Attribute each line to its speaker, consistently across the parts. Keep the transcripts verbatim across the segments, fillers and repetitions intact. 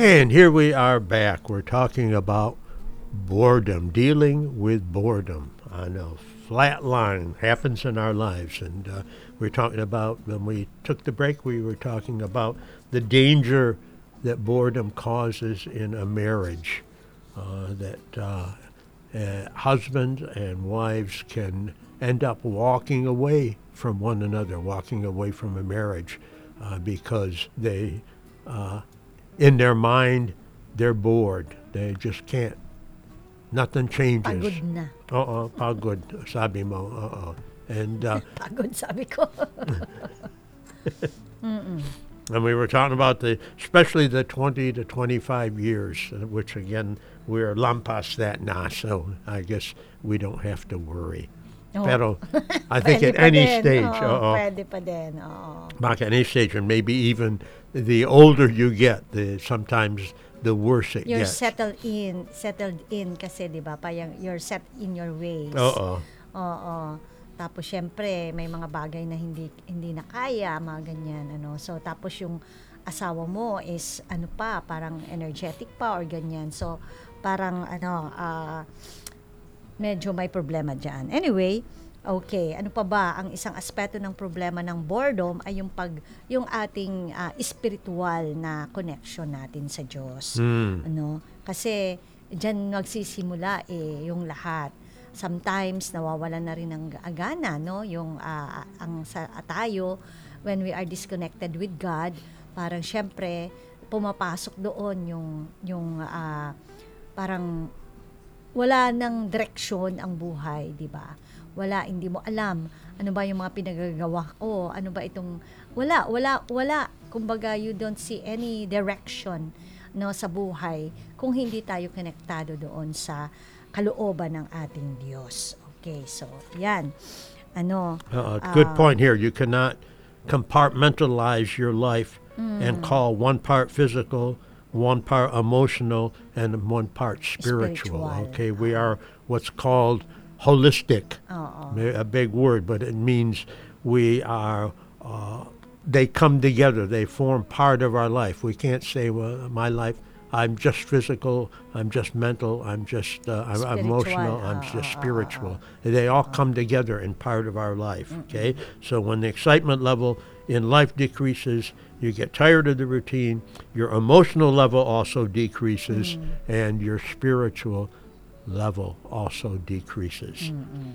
Speaker 1: And here we are back. We're talking about boredom, dealing with boredom on a flat line happens in our lives. And uh, we're talking about, when we took the break, we were talking about the danger that boredom causes in a marriage, uh, that uh, uh, husbands and wives can end up walking away from one another, walking away from a marriage uh, because they, uh, in their mind, they're bored. They just can't. Nothing changes.
Speaker 2: Pagod na.
Speaker 1: Oo, pagod, sabi mo. Oo. And uh,
Speaker 2: Pagod, sabi ko. Mm-mm.
Speaker 1: and we were talking about the, especially the twenty to twenty-five years, uh, which again, we're lampas that now, so I guess we don't have to worry.
Speaker 2: Oo.
Speaker 1: Pero I think
Speaker 2: Pwede
Speaker 1: at
Speaker 2: pa
Speaker 1: any
Speaker 2: din.
Speaker 1: stage,
Speaker 2: Oo,
Speaker 1: oo,
Speaker 2: pwede pa din. Oo.
Speaker 1: back at any stage, and maybe even the older you get, the sometimes the worse it
Speaker 2: You're
Speaker 1: gets.
Speaker 2: settled in, settled in kasi, di ba? Parang you're set in your ways.
Speaker 1: Oo.
Speaker 2: Oo. Tapos syempre may mga bagay na hindi hindi na kaya, mga ganyan, ano. So tapos yung asawa mo is ano pa, parang energetic pa or ganyan. So parang ano, ah medyo may problema diyan. Anyway, okay, ano pa ba ang isang aspeto ng problema ng boredom ay yung pag yung ating ah, spiritual na connection natin sa Diyos.
Speaker 1: Mm.
Speaker 2: Ano? Kasi diyan magsisimula eh yung lahat. Sometimes nawawalan na rin ng agana, no, yung ah, ang sa tayo when we are disconnected with God, parang syempre pumapasok doon yung yung ah, parang wala nang direksyon ang buhay, di ba? Wala, hindi mo alam ano ba yung mga pinagagawa ko, ano ba itong wala, wala, wala. Kumbaga you don't see any direction, no, sa buhay kung hindi tayo konektado doon sa kalooban ng ating Diyos. Okay, so yan. Ano?
Speaker 1: Uh, good point here. You cannot compartmentalize your life and call one part physical, one part emotional, and one part spiritual.
Speaker 2: Spiritual.
Speaker 1: Okay, we are what's called holistic.
Speaker 2: Oo.
Speaker 1: A big word, but it means we are. Uh, they come together. They form part of our life. We can't say, "Well, my life, I'm just physical. I'm just mental. I'm just uh, I'm
Speaker 2: Spiritual.
Speaker 1: emotional. I'm
Speaker 2: Ah,
Speaker 1: just
Speaker 2: ah, ah,
Speaker 1: spiritual." They all come together in part of our life. Okay, so when the excitement level in life decreases, you get tired of the routine. Your emotional level also decreases, and your spiritual level also decreases.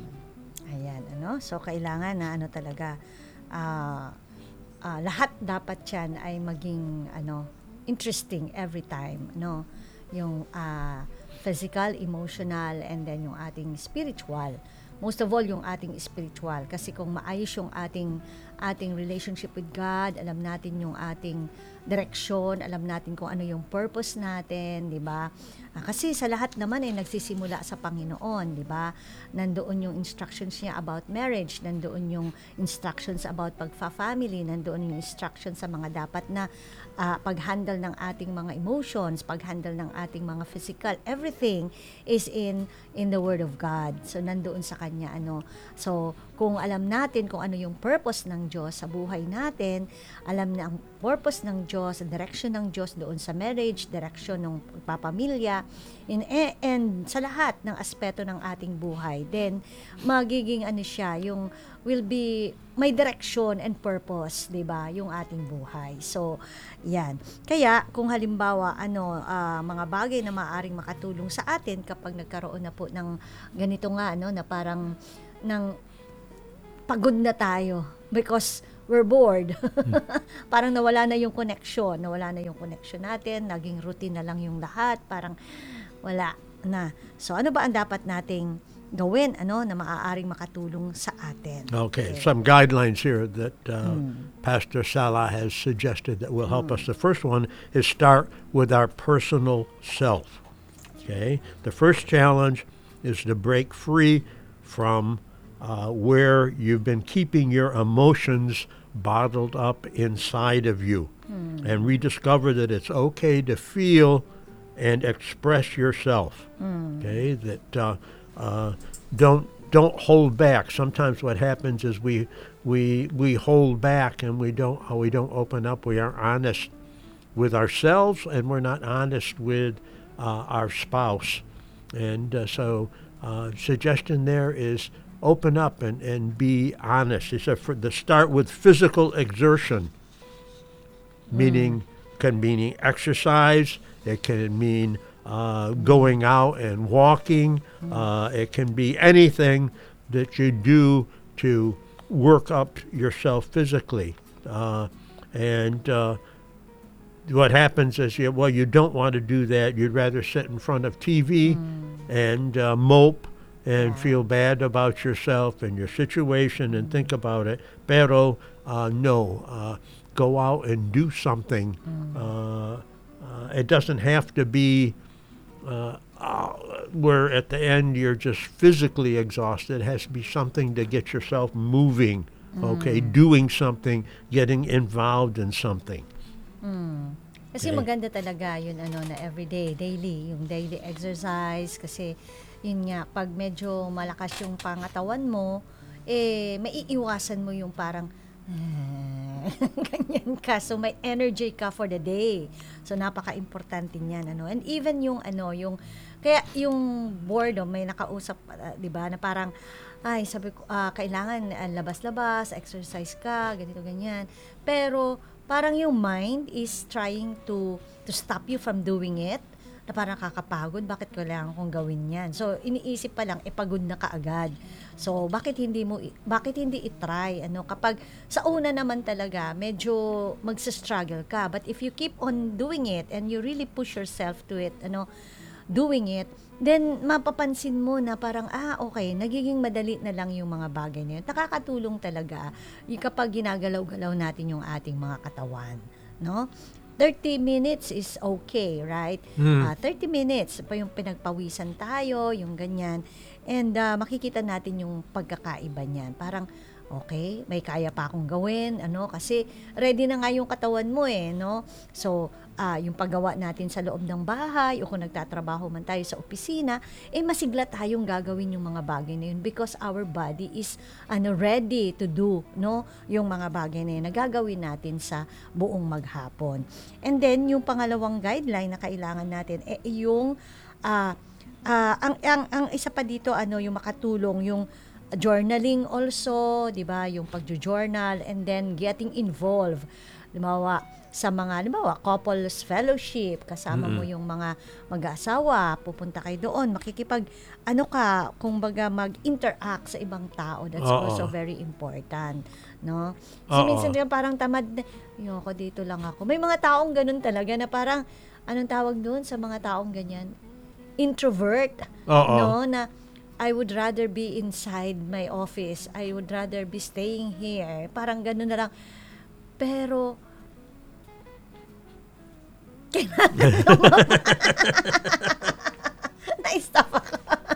Speaker 2: Ayan, ano? So, kailangan na ano talaga, ah, ah, lahat dapat yan ay maging, ano, interesting every time, no? Yung ah, physical, emotional, and then yung ating spiritual. Most of all, yung ating spiritual. Kasi kung maayos yung ating ating relationship with God, alam natin yung ating direksyon, alam natin kung ano yung purpose natin, di ba? Ah, kasi sa lahat naman ay nagsisimula sa Panginoon, di ba? Nandoon yung instructions niya about marriage, nandoon yung instructions about pagfa-family, nandoon yung instructions sa mga dapat na ah, pag-handle ng ating mga emotions, pag-handle ng ating mga physical, everything is in in the Word of God. So nandoon sa kanya ano. So kung alam natin kung ano yung purpose ng Diyos sa buhay natin, alam na ang purpose ng Diyos, direction ng Diyos doon sa marriage, direction ng pagpapamilya, in, and sa lahat ng aspeto ng ating buhay, then magiging ano siya, yung will be may direction and purpose, 'di ba, yung ating buhay. So, 'yan. Kaya kung halimbawa ano ah, mga bagay na maaring makatulong sa atin kapag nagkaroon na po ng ganito nga ano na parang ng pagod na tayo because we're bored. Parang nawala na yung connection, nawala na yung connection natin, naging routine na lang yung lahat, parang wala na. So ano ba ang dapat nating gawin ano na maaaring makatulong sa atin?
Speaker 1: Okay, some guidelines here that uh, Pastor Salah has suggested that will help us. The first one is start with our personal self. Okay, the first challenge is to break free from uh, where you've been keeping your emotions bottled up inside of you, and rediscover that it's okay to feel and express yourself. Okay, that uh, uh, don't don't hold back. Sometimes what happens is we we we hold back and we don't we don't open up. We aren't honest with ourselves, and we're not honest with uh, our spouse. And uh, so, uh, suggestion there is open up and, and be honest. It's a, for the start with physical exertion, meaning can meaning exercise. It can mean uh, going out and walking. Uh, it can be anything that you do to work up yourself physically. Uh, and uh, what happens is, you, well, you don't want to do that. You'd rather sit in front of T V and uh, mope and feel bad about yourself and your situation and think about it. Pero uh, no, uh, go out and do something. Uh, uh, it doesn't have to be uh, uh, where at the end you're just physically exhausted. It has to be something to get yourself moving, okay, doing something, getting involved in something.
Speaker 2: Mm. Kasi
Speaker 1: Okay.
Speaker 2: maganda talaga yun ano na everyday, daily, yung daily exercise kasi yun nga pag medyo malakas yung pangatawan mo, eh maiiwasan mo yung parang ganyan ka. So may energy ka for the day. So napaka-importante niyan ano. And even yung ano, yung kaya yung boredom may nakausap, uh, 'di ba, na parang ay sabi ko ah, kailangan ah, labas-labas, exercise ka, ganito ganyan. Pero parang yung mind is trying to to stop you from doing it, na parang kakapagod, bakit kailangan kong gawin yan? So, iniisip pa lang, eh, pagod na kaagad. So, bakit hindi mo, i- bakit hindi itry? Ano, kapag sa una naman talaga, medyo magsa-struggle ka. But if you keep on doing it and you really push yourself to it, ano, doing it, then mapapansin mo na parang, ah, okay, nagiging madali na lang yung mga bagay na yun. Nakakatulong talaga yung kapag ginagalaw-galaw natin yung ating mga katawan, no? thirty minutes is okay, right?
Speaker 1: Mm.
Speaker 2: Ah, thirty minutes pa yung pinagpawisan tayo, yung ganyan. And ah, makikita natin yung pagkakaiba niyan. Parang, okay, may kaya pa akong gawin, ano, kasi ready na nga yung katawan mo eh, no? So, ah, yung paggawa natin sa loob ng bahay o kung nagtatrabaho man tayo sa opisina, eh masigla tayong gagawin yung mga bagay na yun because our body is ano ready to do, no? Yung mga bagay na yun na gagawin natin sa buong maghapon. And then, yung pangalawang guideline na kailangan natin, eh yung ah, ah, ang, ang, ang isa pa dito, ano, yung makatulong, yung journaling also, 'di ba? Yung pagjo-journal and then getting involved. Limawa sa mga, limawa, couples fellowship, kasama mo yung mga mag-aasawa, pupunta kayo doon, makikipag, ano ka, kumbaga mag-interact sa ibang tao. That's
Speaker 1: Oo.
Speaker 2: also very important, no? Kasi
Speaker 1: Oo.
Speaker 2: minsan din parang tamad na, "Ayoko, dito lang ako." May mga taong ganun talaga na parang, anong tawag doon sa mga taong ganyan? Introvert,
Speaker 1: Oo.
Speaker 2: no? Na, I would rather be inside my office. I would rather be staying here. Parang ganun na lang. Pero, na-stop ako.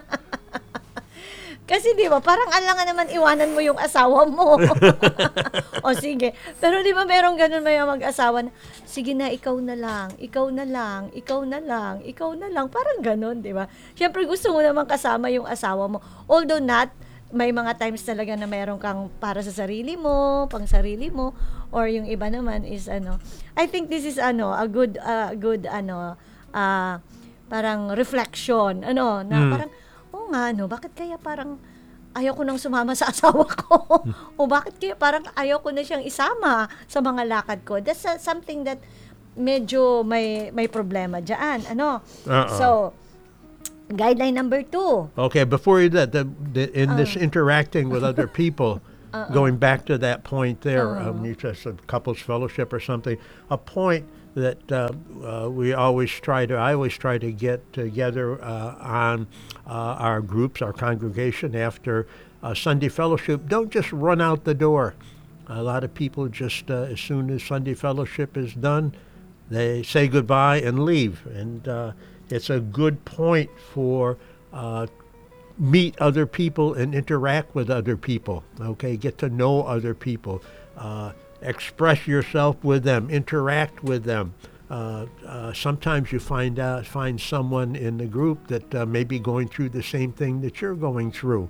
Speaker 2: Kasi di ba, parang alangan naman iwanan mo yung asawa mo. O sige. Pero di ba merong ganun may mag-asawa na, sige na, ikaw na lang, ikaw na lang, ikaw na lang, ikaw na lang. Parang ganun, di ba? Siyempre gusto mo naman kasama yung asawa mo. Although not, may mga times talaga na meron kang para sa sarili mo, pang sarili mo, or yung iba naman is ano. I think this is ano, a good, uh, good ano, uh, parang reflection, ano, na
Speaker 1: Mm.
Speaker 2: parang, oo nga, no, bakit kaya parang ayaw ko nang sumama sa asawa ko? O bakit kaya parang ayaw ko na siyang isama sa mga lakad ko? That's uh, something that medyo may may problema diyan, ano.
Speaker 1: Uh-uh.
Speaker 2: So, guideline number two.
Speaker 1: Okay, before you that, the, the, in this interacting with other people, going back to that point there, um, you just a couples fellowship or something, a point that uh, uh, we always try to, I always try to get together uh, on uh, our groups, our congregation after uh, Sunday fellowship. Don't just run out the door. A lot of people just, uh, as soon as Sunday fellowship is done, they say goodbye and leave. And uh, it's a good point for uh, meet other people and interact with other people. Okay, get to know other people. Uh, express yourself with them. Interact with them. Uh, uh, sometimes you find out find someone in the group that uh, may be going through the same thing that you're going through,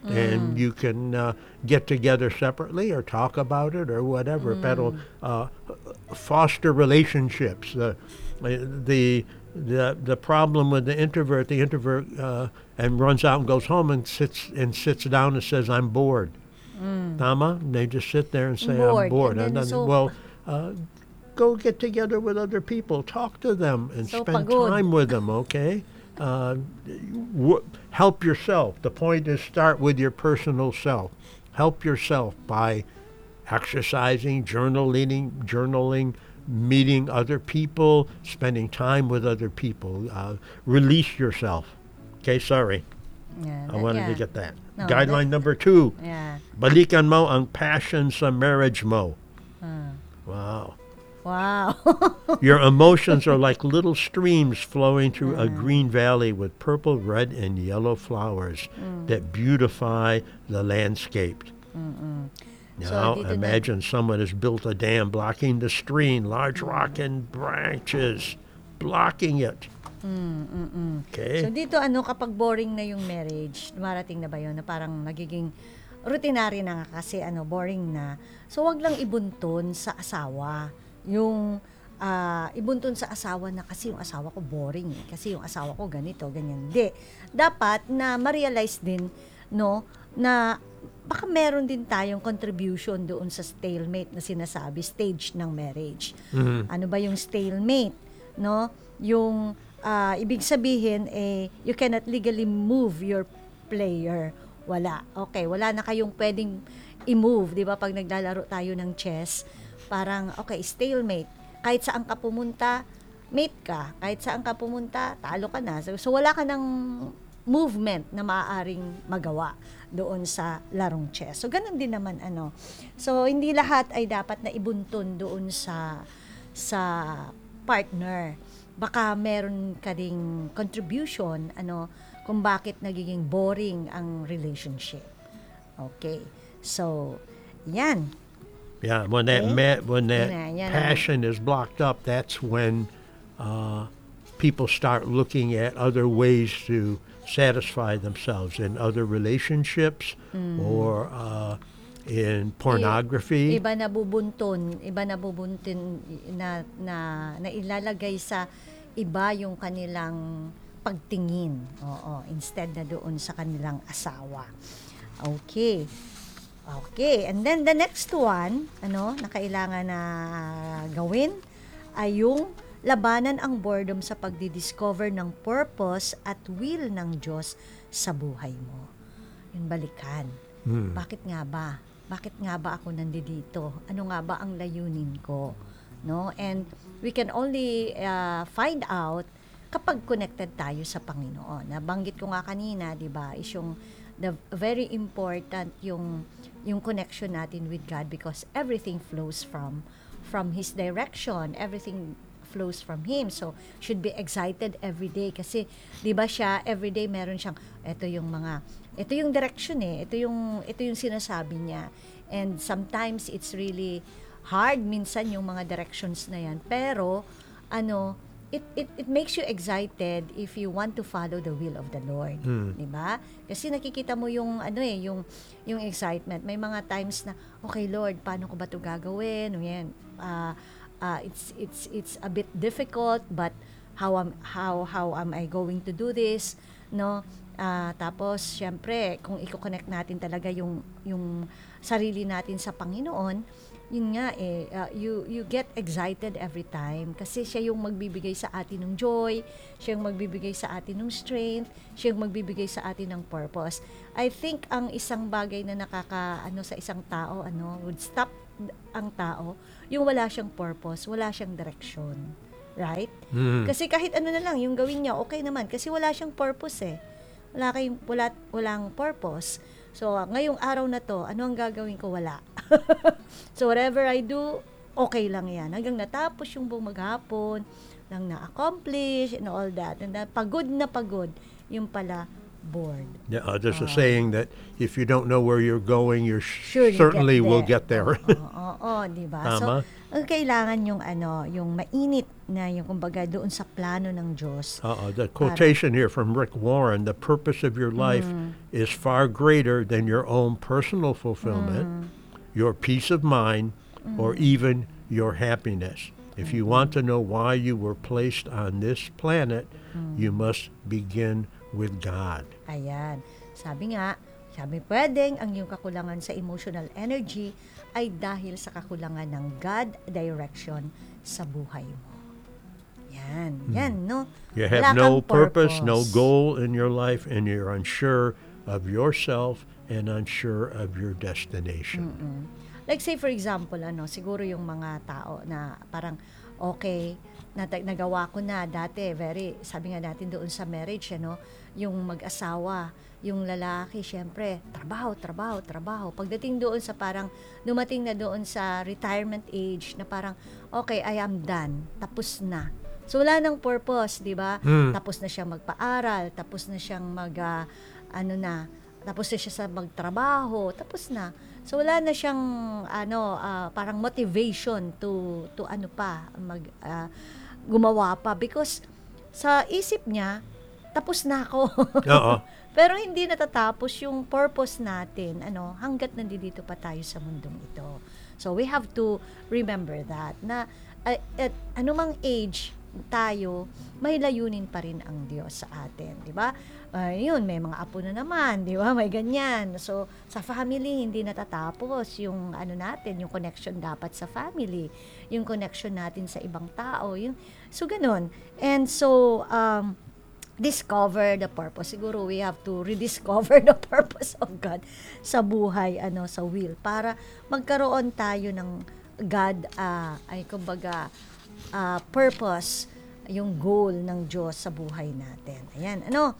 Speaker 1: and you can uh, get together separately or talk about it or whatever. Pero uh, foster relationships. The the the the problem with the introvert, the introvert uh, and runs out and goes home and sits and sits down and says, "I'm bored." Tama? They just sit there and say,
Speaker 2: Bored.
Speaker 1: "I'm bored."
Speaker 2: And then
Speaker 1: And then,
Speaker 2: so-
Speaker 1: well, uh, go get together with other people, talk to them, and
Speaker 2: So
Speaker 1: spend
Speaker 2: pagod.
Speaker 1: time with them. Okay. Uh, w- help yourself. The point is, start with your personal self. Help yourself by exercising, journaling, journaling, meeting other people, spending time with other people. Uh, release yourself. Okay, sorry.
Speaker 2: Yeah,
Speaker 1: I
Speaker 2: that-
Speaker 1: wanted
Speaker 2: yeah.
Speaker 1: to get that.
Speaker 2: No,
Speaker 1: Guideline
Speaker 2: that-
Speaker 1: number two,
Speaker 2: Yeah.
Speaker 1: balikan mo ang passion sa marriage mo.
Speaker 2: Ah.
Speaker 1: Wow.
Speaker 2: Wow.
Speaker 1: Your emotions are like little streams flowing through a green valley with purple, red, and yellow flowers that beautify the landscape.
Speaker 2: So,
Speaker 1: Now,
Speaker 2: dito na-
Speaker 1: imagine someone has built a dam blocking the stream, large rock and branches blocking it. Okay?
Speaker 2: So dito ano kapag boring na yung marriage, dumarating na ba yun na parang nagiging routinary na nga kasi ano boring na. So wag lang ibuntun sa asawa. Yung ah, ibuntun sa asawa na kasi yung asawa ko boring eh. Kasi yung asawa ko ganito, ganyan. Hindi. Dapat na ma-realize din no na baka meron din tayong contribution doon sa stalemate na sinasabi, stage ng marriage. Ano ba yung stalemate? No? Yung ah, ibig sabihin eh you cannot legally move your player. Wala. Okay, wala na kayong pwedeng i-move, 'di ba? Pag naglalaro tayo ng chess, parang okay, stalemate. Kahit saan ka pumunta, mate ka. Kahit saan ka pumunta, talo ka na. So, so wala ka ng movement na maaaring magawa doon sa larong chess. So ganun din naman ano. So hindi lahat ay dapat na ibuntun doon sa sa partner. Baka meron ka ding contribution ano kung bakit nagiging boring ang relationship. Okay. So yan.
Speaker 1: Yeah, when that
Speaker 2: Okay.
Speaker 1: ma- when that
Speaker 2: Yan na, yan na.
Speaker 1: passion is blocked up, that's when uh, people start looking at other ways to satisfy themselves in other relationships or uh, in pornography.
Speaker 2: Iba na bubuntun, iba na bubuntun na, na, na ilalagay sa iba yung kanilang pagtingin. Oo, instead na doon sa kanilang asawa. Okay. Okay, and then the next one, ano, na kailangan na gawin ay yung labanan ang boredom sa pagdidiscover ng purpose at will ng Diyos sa buhay mo. Yung balikan. Bakit nga ba? Bakit nga ba ako nandito? Ano nga ba ang layunin ko? No? And we can only uh, find out kapag connected tayo sa Panginoon. Nabanggit ko nga kanina, 'di ba? Is yung the very important yung yung connection natin with God because everything flows from from his direction. Everything flows from him. So should be excited every day kasi 'di ba siya every day meron siyang ito yung mga ito yung direction eh. Ito yung ito yung sinasabi niya. And sometimes it's really hard minsan yung mga directions na yan. Pero ano It, it it makes you excited if you want to follow the will of the Lord, 'di ba? Kasi nakikita mo yung ano eh, yung yung excitement. May mga times na okay Lord, paano ko ba 'to gagawin? Yan. Uh, uh, it's it's it's a bit difficult but how am how how am I going to do this? No? Ah, tapos syempre, kung i-connect natin talaga yung yung sarili natin sa Panginoon, yun nga eh, uh, you you get excited every time kasi siya yung magbibigay sa atin ng joy, siya yung magbibigay sa atin ng strength, siya yung magbibigay sa atin ng purpose. I think ang isang bagay na nakaka ano sa isang tao ano would stop ang tao yung wala siyang purpose, wala siyang direction, right? Kasi kahit ano na lang yung gawin niya, okay naman kasi wala siyang purpose eh. Wala kayong wala walang purpose. So, ngayong araw na to, ano ang gagawin ko? Wala. So, whatever I do, okay lang yan. Hanggang natapos yung buong maghapon, lang na-accomplish, and all that. And that, pagod na pagod, yung pala, bored.
Speaker 1: Yeah, uh, there's a
Speaker 2: Ah.
Speaker 1: saying that if you don't know where you're going, you
Speaker 2: Sure you
Speaker 1: certainly
Speaker 2: get
Speaker 1: will
Speaker 2: there.
Speaker 1: get there.
Speaker 2: Oo, oo, oo, di ba? So,
Speaker 1: Tama?
Speaker 2: ang kailangan yung ano, yung mainit na yung kumbaga doon sa plano ng Diyos.
Speaker 1: Uh, the
Speaker 2: Para,
Speaker 1: quotation here from Rick Warren: "The purpose of your life
Speaker 2: mm,
Speaker 1: is far greater than your own personal fulfillment,
Speaker 2: mm,
Speaker 1: your peace of mind, or
Speaker 2: mm,
Speaker 1: even your happiness. If you want
Speaker 2: mm,
Speaker 1: to know why you were placed on this planet, you
Speaker 2: mm.
Speaker 1: must begin with God."
Speaker 2: Ayan. Sabi nga, sabi pwedeng ang iyong kakulangan sa emotional energy ay dahil sa kakulangan ng God direction sa buhay mo. Yan, yan, no?
Speaker 1: You
Speaker 2: Wala
Speaker 1: have no
Speaker 2: kang
Speaker 1: purpose, no
Speaker 2: purpose.
Speaker 1: goal in your life, and you're unsure of yourself and unsure of your destination.
Speaker 2: Mm-mm. Like say for example, ano, siguro yung mga tao na parang okay, nata- nagawa ko na dati, very, sabi nga natin doon sa marriage, ano, yung mag-asawa, yung lalaki, syempre, trabaho, trabaho, trabaho. Pagdating doon sa parang, dumating na doon sa retirement age, na parang, okay, I am done, tapos na. So, wala nang purpose, di ba?
Speaker 1: Mm.
Speaker 2: Tapos na siyang magpaaral, tapos na siyang mag, ah, ano na, tapos na siya sa magtrabaho, tapos na. So wala na siyang ano ah, parang motivation to to ano pa mag ah, gumawa pa because sa isip niya tapos na ako.
Speaker 1: Oo.
Speaker 2: Pero hindi natatapos yung purpose natin ano hangga't nandito pa tayo sa mundong ito. So we have to remember that na uh, at anumang age tayo, may layunin pa rin ang Diyos sa atin, di ba? Uh, yun, may mga apo na naman, di ba? May ganyan. So, sa family, hindi natatapos yung ano natin, yung connection dapat sa family, yung connection natin sa ibang tao, yung, so ganun. And so, um, discover the purpose. Siguro we have to rediscover the purpose of God sa buhay, ano, sa will, para magkaroon tayo ng God, uh, ay kumbaga, uh, purpose, yung goal ng Diyos sa buhay natin. Ayan, ano?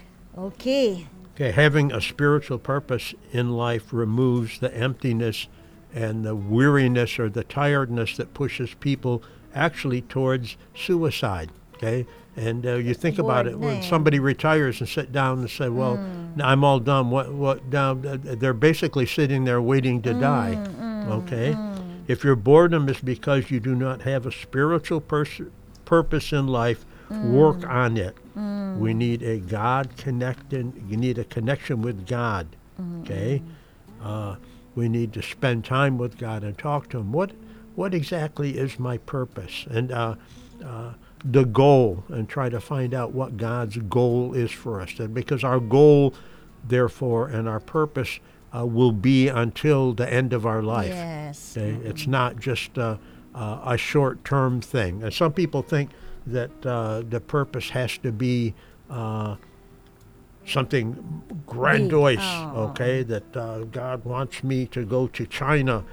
Speaker 2: Okay.
Speaker 1: Okay, having a spiritual purpose in life removes the emptiness and the weariness or the tiredness that pushes people actually towards suicide. Okay, and uh, you think about it
Speaker 2: Bored na
Speaker 1: when
Speaker 2: eh.
Speaker 1: somebody retires and sit down and say, "Well, now I'm all done." What? What? Now they're basically sitting there waiting to die. Okay, if your boredom is because you do not have a spiritual pers- purpose in life, work on it. We need a God connected. You need a connection with God. Okay, uh, we need to spend time with God and talk to Him. What What exactly is my purpose? And uh, uh, the goal, and try to find out what God's goal is for us. And because our goal, therefore, and our purpose uh, will be until the end of our life.
Speaker 2: Yes.
Speaker 1: Okay, it's not just uh, uh, a short-term thing. And some people think that uh, the purpose has to be uh, something grandiose.
Speaker 2: Oh,
Speaker 1: Okay, that uh, God wants me to go to China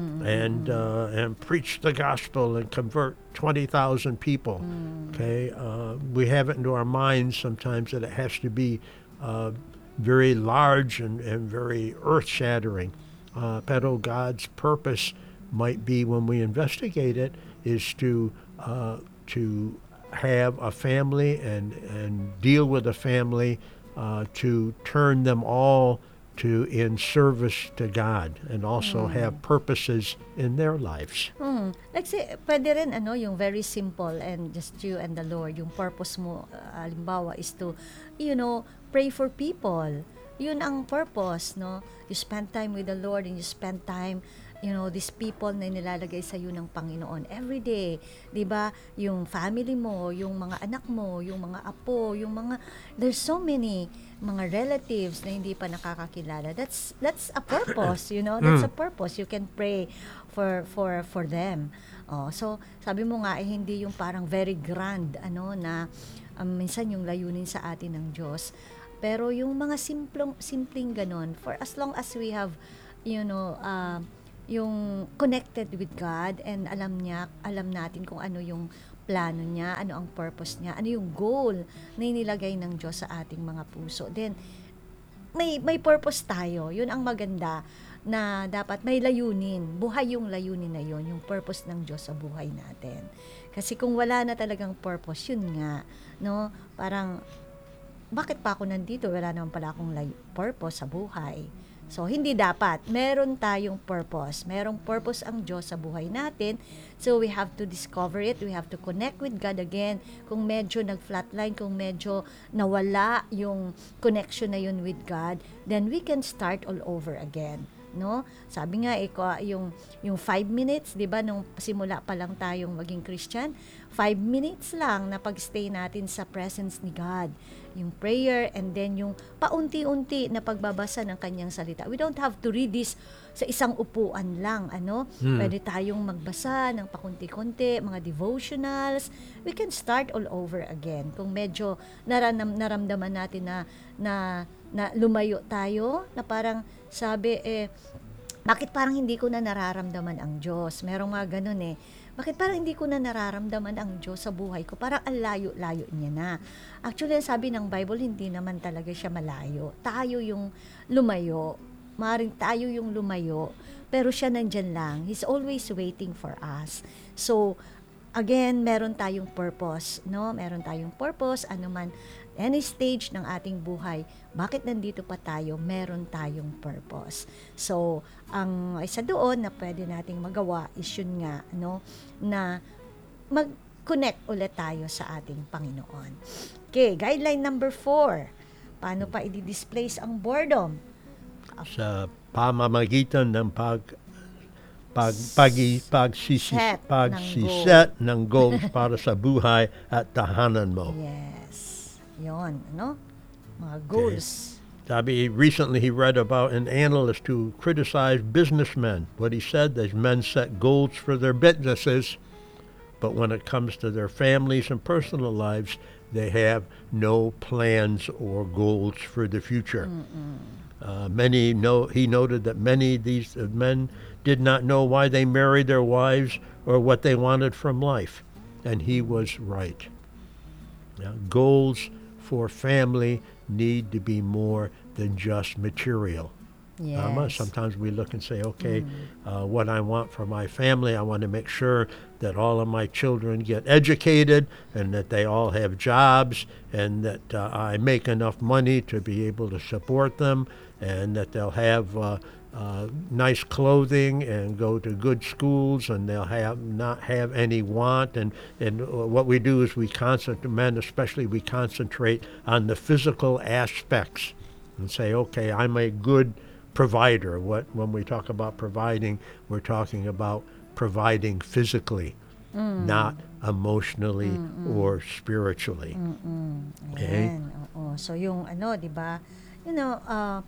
Speaker 1: and uh, and preach the gospel and convert twenty thousand people. Okay, uh, we have it into our minds sometimes that it has to be uh, very large and, and very earth-shattering. Uh, pero God's purpose might be, when we investigate it, is to uh, to have a family and and deal with a family uh, to turn them all to in service to God and also have purposes in their lives.
Speaker 2: Hmm. Like say, pwede rin ano, yung very simple and just you and the Lord. Yung purpose mo, uh, halimbawa, is to, you know, pray for people. Yun ang purpose, no? You spend time with the Lord and you spend time, you know, these people na nilalagay sa iyo ng Panginoon every day. 'Di ba? Yung family mo, yung mga anak mo, yung mga apo, yung mga, there's so many mga relatives na hindi pa nakakakilala. That's that's a purpose, you know. That's a purpose. You can pray for for for them. Oh, so sabi mo nga eh, hindi yung parang very grand ano na um, minsan yung layunin sa atin ng Diyos. Pero yung mga simplong simpleng ganon, for as long as we have, you know, uh, yung connected with God and alam niya, alam natin kung ano yung plano niya, ano ang purpose niya, ano yung goal na inilagay ng Diyos sa ating mga puso. Then, may may purpose tayo. Yun ang maganda na dapat may layunin. Buhay yung layunin na yun, yung purpose ng Diyos sa buhay natin. Kasi kung wala na talagang purpose, yun nga, no? Parang bakit pa ako nandito? Wala naman pala akong lay- purpose sa buhay. So, hindi dapat. Meron tayong purpose. Merong purpose ang Diyos sa buhay natin. So, we have to discover it. We have to connect with God again. Kung medyo nag-flatline, kung medyo nawala yung connection na yun with God, then we can start all over again. No? Sabi nga, iko, yung, yung five minutes, di ba, nung simula pa lang tayong maging Christian, five minutes lang na pag-stay natin sa presence ni God. Yung prayer, and then yung paunti-unti na pagbabasa ng kanyang salita. We don't have to read this sa isang upuan lang, ano?
Speaker 1: Hmm.
Speaker 2: Pwede tayong magbasa ng pakunti-kunti, mga devotionals. We can start all over again. Kung medyo naranam, naramdaman natin na, na, na lumayo tayo, na parang sabi, eh, bakit parang hindi ko na nararamdaman ang Diyos? Merong mga ganun eh. Bakit parang hindi ko na nararamdaman ang Diyos sa buhay ko? Parang ang layo-layo niya na. Actually, sabi ng Bible, hindi naman talaga siya malayo. Tayo yung lumayo. Maring tayo yung lumayo. Pero siya nandyan lang. He's always waiting for us. So, again, meron tayong purpose. No? Meron tayong purpose. Ano man, any stage ng ating buhay, bakit nandito pa tayo? Meron tayong purpose. So, ang isa doon na pwede nating magawa is yun nga, no, na mag-connect ulit tayo sa ating Panginoon. Okay, guideline number four. Paano pa i-displace ang boredom?
Speaker 1: Sa pamamagitan ng pag pag pag pagsisi
Speaker 2: Set
Speaker 1: pagsiset ng goals para sa buhay at tahanan mo.
Speaker 2: Yes. Yon, ano? Mga goals.
Speaker 1: Sabi, recently he read about an analyst who criticized businessmen. What he said is men set goals for their businesses, but when it comes to their families and personal lives, they have no plans or goals for the future. Uh, many know, he noted that many of these uh, men did not know why they married their wives or what they wanted from life. And he was right. Now, goals for family need to be more than just material.
Speaker 2: Yes.
Speaker 1: Tama? Sometimes we look and say, okay, uh, what I want for my family, I want to make sure that all of my children get educated and that they all have jobs and that uh, I make enough money to be able to support them and that they'll have uh, uh, nice clothing and go to good schools and they'll have not have any want. And, and what we do is we concentrate, men especially, we concentrate on the physical aspects and say, okay, I'm a good provider. What when we talk about providing, we're talking about providing physically, mm. not emotionally Mm-mm. or spiritually.
Speaker 2: Mm-mm.
Speaker 1: Okay?
Speaker 2: Ayan, oo. So yung ano, 'di ba? You know, uh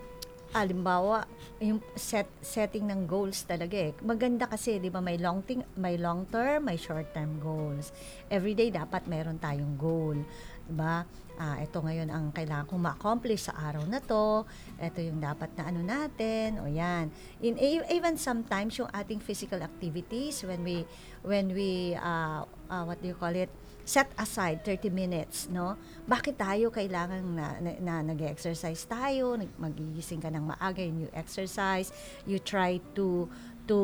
Speaker 2: halimbawa, yung set setting ng goals talaga eh. Maganda kasi, 'di ba, may long ting, may long term, may short term goals. Every day dapat meron tayong goal, 'di ba? Ah, ito ngayon ang kailangan kong ma-accomplish sa araw na to. Ito yung dapat na ano natin. O yan. In even sometimes yung ating physical activities when we when we uh, uh, what do you call it? Set aside thirty minutes, no? Bakit tayo kailangan na, na, na nag-exercise tayo, nag- magigising ka ng maaga, and you exercise, you try to to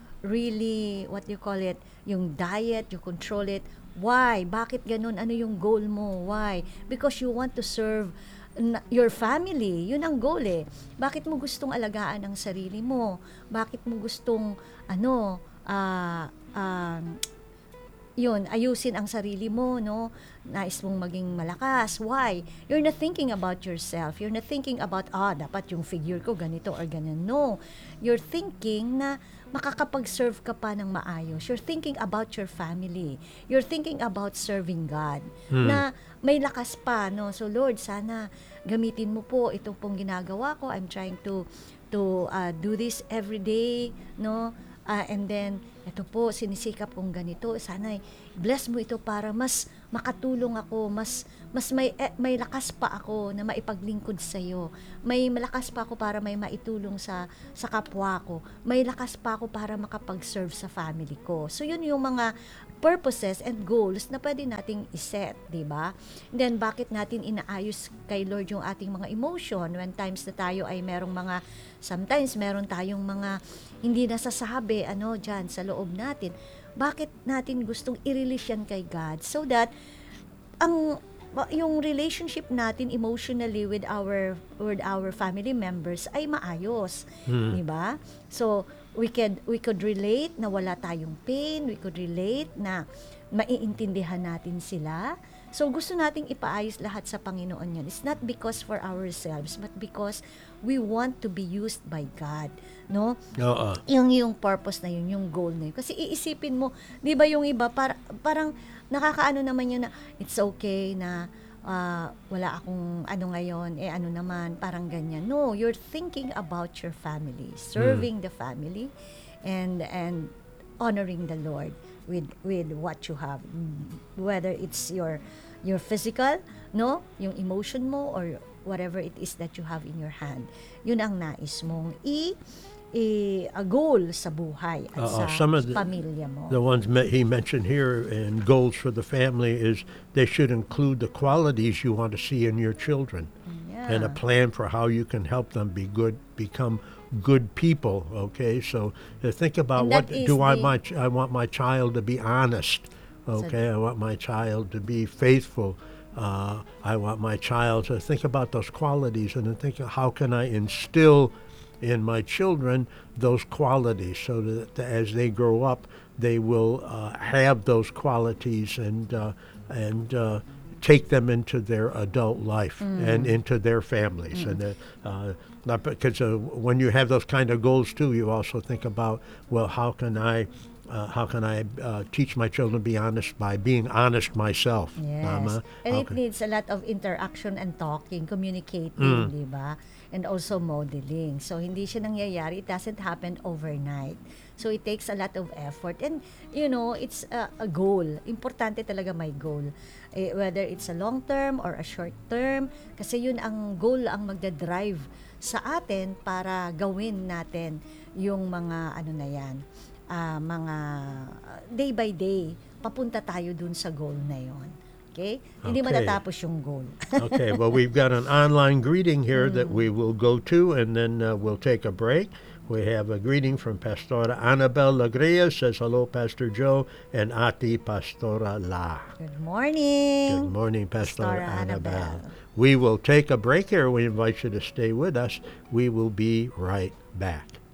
Speaker 2: really, what do you call it, yung diet, you control it. Why? Bakit ganun? Ano yung goal mo? Why? Because you want to serve na- your family. Yun ang goal eh. Bakit mo gustong alagaan ang sarili mo? Bakit mo gustong, ano, ah, ah, yun, ayusin ang sarili mo, no? Nais mong maging malakas. Why? You're not thinking about yourself. You're not thinking about, ah, dapat yung figure ko ganito or ganun. No. You're thinking na makakapag-serve ka pa ng maayos. You're thinking about your family. You're thinking about serving God.
Speaker 1: Hmm.
Speaker 2: Na may lakas pa, no? So, Lord, sana gamitin mo po itong pong ginagawa ko. I'm trying to to uh, do this every day, no? Uh, and then, ito po, sinisikap kong ganito. Sana bless mo ito para mas makatulong ako, mas mas may eh, may lakas pa ako na maipaglingkod sa iyo. May malakas pa ako para may maitulong sa sa kapwa ko. May lakas pa ako para makapag-serve sa family ko. So yun yung mga purposes and goals na pwede nating iset, di ba? Then bakit natin inaayos kay Lord yung ating mga emotion when times na tayo ay merong mga, sometimes meron tayong mga hindi nasasabi ano diyan sa loob natin. Bakit natin gustong i-release yan kay God so that ang ma- yung relationship natin emotionally with our with our family members ay maayos,
Speaker 1: Hmm.
Speaker 2: 'di ba? So we could we could relate na wala tayong pain, we could relate na maiintindihan natin sila. So gusto nating ipaayos lahat sa Panginoon 'yan. It's not because for ourselves, but because we want to be used by God, no?
Speaker 1: Oo.
Speaker 2: Yung yung purpose na yun, yung goal na yun. Kasi iisipin mo, 'di ba yung iba para, parang nakakaano naman yun na it's okay na ah, wala akong ano ngayon, eh ano naman, parang ganyan. No, you're thinking about your family, serving the family and and honoring the Lord with with what you have, whether it's your your physical, no, yung emotion mo or whatever it is that you have in your hand. Yun ang nais mong i, i a goal sa buhay at
Speaker 1: Oo,
Speaker 2: sa
Speaker 1: some of the-
Speaker 2: pamilya mo.
Speaker 1: The ones me- he mentioned here and goals for the family is they should include the qualities you want to see in your children and a
Speaker 2: Yeah.
Speaker 1: plan for how you can help them be good, become good people. Okay, so uh, think about
Speaker 2: And
Speaker 1: what
Speaker 2: that is
Speaker 1: do I
Speaker 2: the-
Speaker 1: my ch- I want my child to be honest. Okay, I want my child to be faithful. Uh, I want my child to think about those qualities and to think of how can I instill in my children those qualities so that as they grow up they will uh, have those qualities and uh, and uh, take them into their adult life and into their families and uh, uh, not because uh, when you have those kind of goals too, you also think about, well, how can I uh, how can I uh, teach my children to be honest by being honest myself?
Speaker 2: Yes.
Speaker 1: Tama?
Speaker 2: And it
Speaker 1: Okay.
Speaker 2: needs a lot of interaction and talking,
Speaker 1: Mm.
Speaker 2: communicating, di ba? And also modeling. So, hindi siya nangyayari. It doesn't happen overnight. So, it takes a lot of effort. And, you know, it's a, a goal. Importante talaga may goal. Eh, whether it's a long term or a short term. Kasi yun ang goal, ang magdadrive sa atin para gawin natin yung mga ano na yan, ah, mga day by day, papunta tayo dun sa goal na yon. Okay? Hindi
Speaker 1: Okay.
Speaker 2: matatapos yung goal.
Speaker 1: Okay, well, we've got an online greeting here that we will go to, and then uh, we'll take a break. We have a greeting from Pastora Annabel Lagria, says, hello, Pastor Joe, and Ati Pastora La.
Speaker 2: Good morning.
Speaker 1: Good morning, Pastora
Speaker 2: Pastora
Speaker 1: Annabel.
Speaker 2: Annabel.
Speaker 1: We will take a break here. We invite you to stay with us. We will be right back.